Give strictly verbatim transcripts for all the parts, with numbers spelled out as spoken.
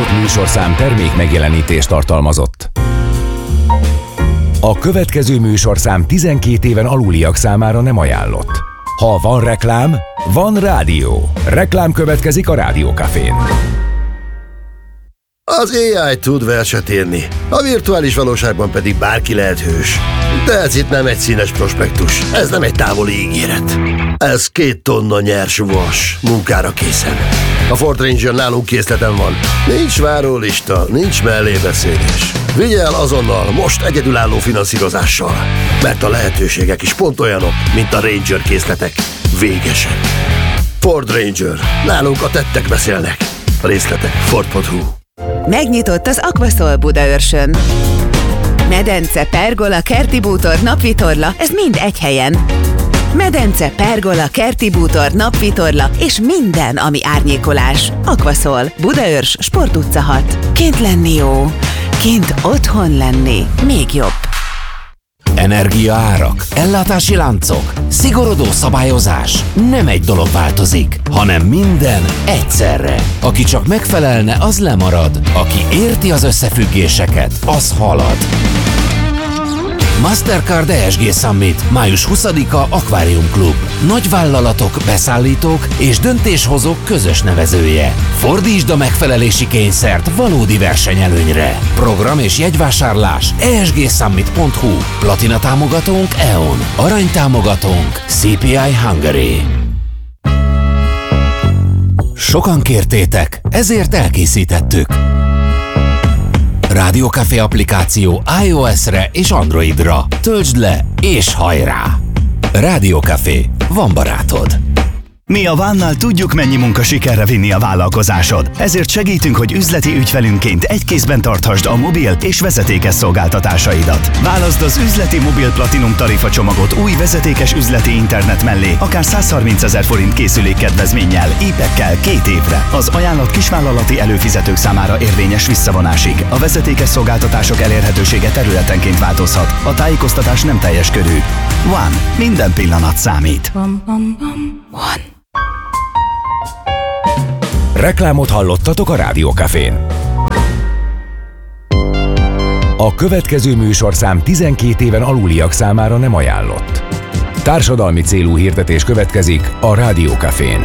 adott műsorszám termék megjelenítést tartalmazott. A következő műsorszám tizenkét éven aluliak számára nem ajánlott. Ha van reklám, van rádió. Reklám következik a Rádió Cafén. Az á i tud verset írni, a virtuális valóságban pedig bárki lehet hős. De ez itt nem egy színes prospektus, ez nem egy távoli ígéret. Ez két tonna nyers vas, munkára készen. A Ford Ranger nálunk készleten van. Nincs várólista, nincs mellébeszélés. Vigye el azonnal, most egyedülálló finanszírozással. Mert a lehetőségek is pont olyanok, mint a Ranger készletek. Végesek. Ford Ranger. Nálunk a tettek beszélnek. A részletek Ford pont hu. Megnyitott az Aquaszol Budaörsön. Medence, pergola, kerti bútor, napvitorla, ez mind egy helyen. Medence, pergola, kerti bútor, napvitorla és minden, ami árnyékolás. Aquaszol, Budaörs, Sport utca hat. Kint lenni jó, kint otthon lenni még jobb. Energiaárak, ellátási láncok, szigorodó szabályozás. Nem egy dolog változik, hanem minden egyszerre. Aki csak megfelelne, az lemarad. Aki érti az összefüggéseket, az halad. Mastercard e es gé Summit, május huszadika Aquarium Club. Nagyvállalatok, beszállítók és döntéshozók közös nevezője. Fordítsd a megfelelési kényszert valódi versenyelőnyre. Program és jegyvásárlás e es gé summit pont hu. Platina támogatónk e on. Arany támogatónk cé pé i Hungary. Sokan kértétek, ezért elkészítettük. Rádió Café applikáció iOS-re és Androidra. Töltsd le és hajrá! Rádió Café. Van barátod. Mi a One-nal tudjuk, mennyi munka sikerre vinni a vállalkozásod. Ezért segítünk, hogy üzleti ügyfelünként egy kézben tarthasd a mobil és vezetékes szolgáltatásaidat. Válaszd az üzleti mobil platinum tarifa csomagot új vezetékes üzleti internet mellé, akár százharmincezer forint készülékkedvezménnyel, épekkel két évre. Az ajánlat kisvállalati előfizetők számára érvényes visszavonásig. A vezetékes szolgáltatások elérhetősége területenként változhat. A tájékoztatás nem teljes körű. One. Minden pillanat számít. One. Reklámot hallottatok a Rádió Cafén. A következő műsorszám tizenkét éven aluliak számára nem ajánlott. Társadalmi célú hirdetés következik a Rádió Cafén.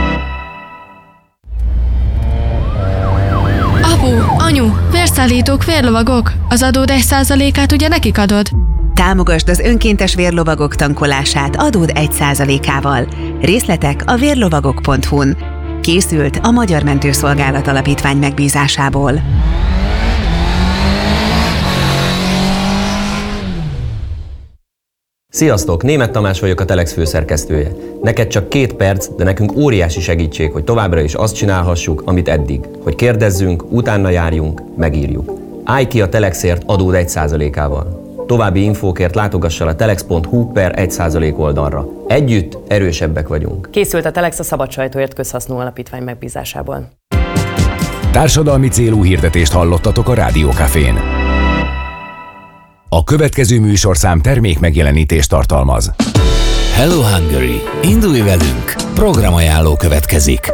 Apu, anyu, vérszállítók, vérlovagok. Az adód egy százalékát ugye nekik adod? Támogasd az önkéntes vérlovagok tankolását adód egy százalékával. Részletek a vérlovagok pont hu-n. Készült a Magyar Mentőszolgálat Alapítvány megbízásából. Sziasztok! Németh Tamás vagyok, a Telex főszerkesztője. Neked csak két perc, de nekünk óriási segítség, hogy továbbra is azt csinálhassuk, amit eddig. Hogy kérdezzünk, utána járjunk, megírjuk. Állj ki a Telexért adód egy százalékával. További infókért látogass el a telex pont hu per egy százalék oldalra. Együtt erősebbek vagyunk. Készült a Telex a Szabad Sajtóért Közhasznú Alapítvány megbízásából. Társadalmi célú hirdetést hallottatok a Rádió Cafén. A következő műsorszám termék megjelenítést tartalmaz. Hello Hungary! Indulj velünk! Programajánló következik.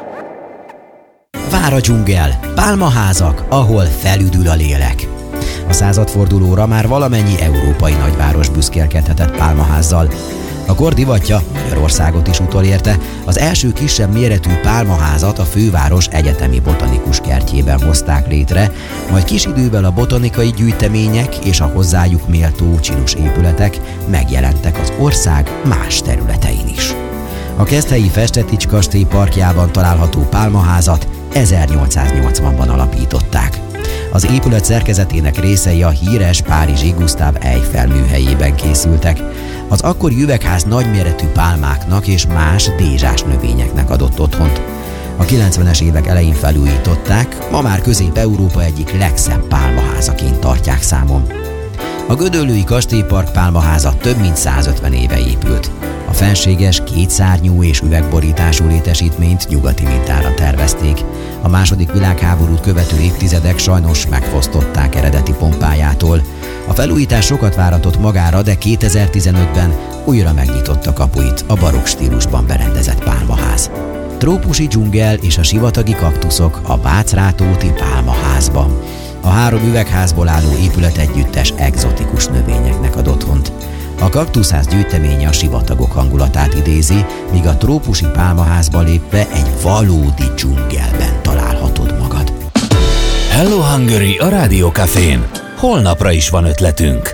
Vár a dzsungel, pálmaházak, ahol felüdül a lélek. A századfordulóra már valamennyi európai nagyváros büszkélkedhetett pálmaházzal. A kor divatja Magyarországot is utolérte, az első kisebb méretű pálmaházat a főváros egyetemi botanikus kertjében hozták létre, majd kis idővel a botanikai gyűjtemények és a hozzájuk méltó csinos épületek megjelentek az ország más területein is. A keszthelyi Festetics kastély parkjában található pálmaházat ezernyolcszáznyolcvanban alapították. Az épület szerkezetének részei a híres párizsi Gustave Eiffel műhelyében készültek. Az akkori üvegház nagyméretű pálmáknak és más dézsás növényeknek adott otthont. A kilencvenes évek elején felújították, ma már Közép-Európa egyik legszebb pálmaházaként tartják számon. A gödöllői kastélypark pálmaháza több mint százötven éve épült. A fenséges, kétszárnyú és üvegborítású létesítményt nyugati mintára tervezték. A második világháborút követő évtizedek sajnos megfosztották eredeti pompájától. A felújítás sokat váratott magára, de kétezer-tizenötben újra megnyitotta kapuit a barokk stílusban berendezett pálmaház. trópusi dzsungel és a sivatagi kaktuszok a Bács-Rátóti Pálmaházban. A három üvegházból álló épület együttes egzotikus növényeknek ad otthont. A kaktuszház gyűjteménye a sivatagok hangulatát idézi, míg a trópusi pálmaházba lépve egy valódi dzsungelben találhatod magad. Hello Hungary a Rádió Cafén. Holnapra is van ötletünk.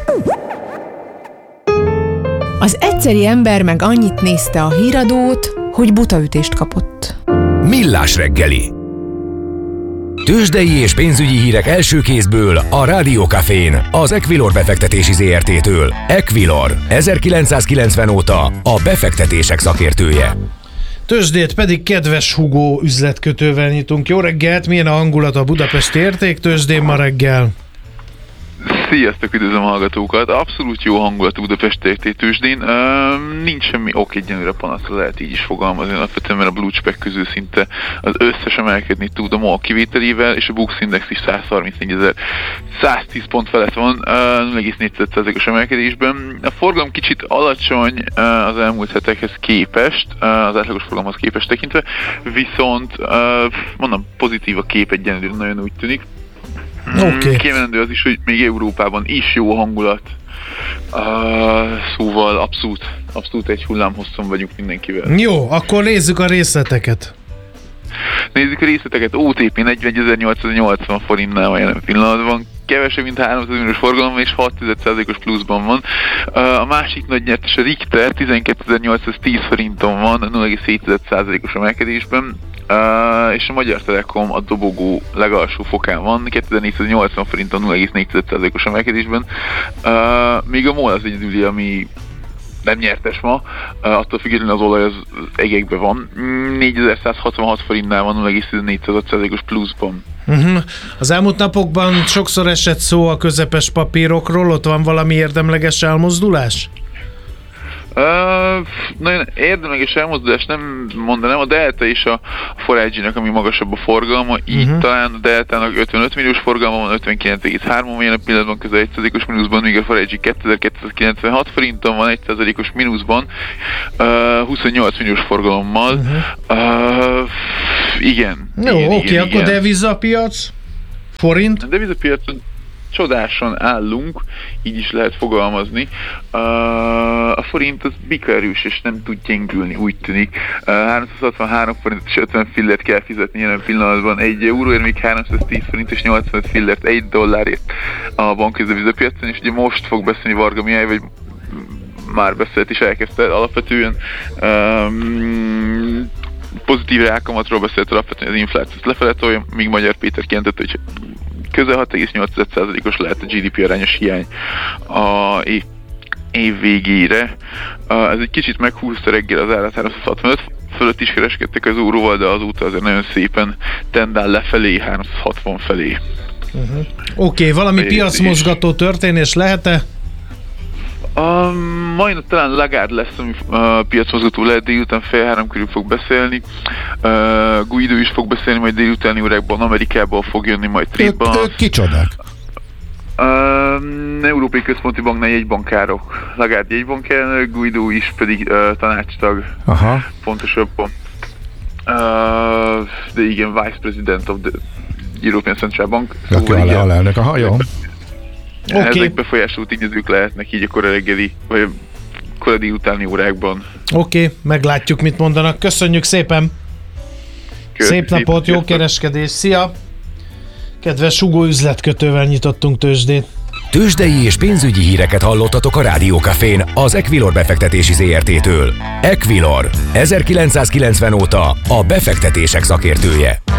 Az egyszeri ember meg annyit nézte a híradót, hogy butaütést kapott. Millás reggeli. Tőzsdei és pénzügyi hírek első kézből a Rádió Cafén, az Equilor befektetési zé er té-től. Equilor, ezerkilencszázkilencven óta a befektetések szakértője. Tőzsdét pedig kedves Hugo üzletkötővel nyitunk. Jó reggelt, milyen a hangulat a budapesti értéktőzsdén ma reggel? Sziasztok, üdvözlöm a hallgatókat! Abszolút jó hangulat a Budapest értéktőzsdén. Uh, nincs semmi ok egyenlőre panaszra, lehet így is fogalmazni, alapvetően, mert a blue chipek közül szinte az összes emelkedni tud a MOL kivételével, és a Bux Index is százharmincnégyezer-száztíz pont felett van, uh, nulla egész négy százalékos emelkedésben. A forgalom kicsit alacsony uh, az elmúlt hetekhez képest, uh, az átlagos forgalomhoz képest tekintve, viszont uh, mondom, pozitív a kép egyenlőre, nagyon úgy tűnik. Okay. Kiemelendő az is, hogy még Európában is jó hangulat. Uh, szóval abszolút, abszolút egy hullámhosszon vagyunk mindenkivel. Jó, akkor nézzük a részleteket. Nézzük a részleteket. o té pé negyvenezer-nyolcszáznyolcvan forintnál van jelen pillanatban. Kevesebb, mint háromszáz milliós forgalom, és hat százalékos pluszban van. A másik nagy nyertes a Richter, tizenkétezer-nyolcszáztíz forinton van, nulla egész hét százalékos emelkedésben. Uh, és a Magyar Telekom a dobogó legalsó fokán van, kétezer-négyszáznyolcvan forinton, nulla egész négy százalékos emelkedésben. Uh, még a MOL az egyedüli, ami nem nyertes ma, uh, attól függetlenül az olaj az egekben van. négyezer-százhatvanhat forintnál van, nulla egész tizennégy százalékos pluszban. Uh-huh. Az elmúlt napokban sokszor esett szó a közepes papírokról, ott van valami érdemleges elmozdulás? Uh, nagyon érdemleges elmozdulás nem mondanám, a Delta és a Forage-nek, ami magasabb a forgalma, így uh-huh. talán a Deltának ötvenöt milliós forgalma van, ötvenkilenc egész három jelen pillanatban, közel egy százalékos mínuszban, míg a Forage kétezer-kétszázkilencvenhat forinton van, egy százalékos mínuszban, uh, huszonnyolc milliós forgalommal. Uh-huh. Uh, igen. Jó, oké, okay, akkor igen. Devizapiac? Forint? A devizapiacon csodásan állunk, így is lehet fogalmazni. Uh, a forint az bikaerős, és nem tud gyengülni, úgy tűnik. Uh, háromszázhatvanhárom forint és ötven fillert kell fizetni jelen pillanatban. Egy euróért még háromszáztíz forint és nyolcvanöt fillert, egy dollárért a bankközi-devizapiacon, és ugye most fog beszélni Varga Mihály, vagy már beszélt is elkezdte alapvetően. Um, pozitív reálkamatról beszélt alapvetően, az inflációt lefele tolja, míg Magyar Péter kijelentette, hogy közel hat egész nyolc százalékos lehet a gé dé pé arányos hiány a év, év végére. Uh, ez egy kicsit meghúzta reggel az árat, háromszázhatvanöt fölött is kereskedtek az euróval, de azóta azért nagyon szépen tendál lefelé, háromszázhatvan felé. Uh-huh. Oké, okay, valami piacmozgató történés lehet-e? Uh, majd talán Lagarde lesz, ami uh, piacmozgató lehet, délután fél három körül fog beszélni. Uh, Guido is fog beszélni, majd délutáni órákban Amerikából fog jönni, majd trade-ban. Ők kicsodák? Uh, Európai Központi Banknál jegybankárok. Lagarde jegybankár, Guido is pedig uh, tanácstag. Aha. Pontosabban. Uh, de igen, Vice President of the European Central Bank. Szóval igen. Alelnök, aha, jó. Okay. Ezek befolyásoló tényezők lehetnek így a kora reggeli, vagy a kora délutáni órákban. Oké, okay, meglátjuk, mit mondanak. Köszönjük szépen! Köszönjük. Szép napot, jó kereskedés! Szia! Kedves Hugo üzletkötővel nyitottunk tőzsdét. Tőzsdei és pénzügyi híreket hallottatok a Rádió Cafén az Equilor befektetési zé er té-től. Equilor, ezerkilencszázkilencven óta a befektetések szakértője.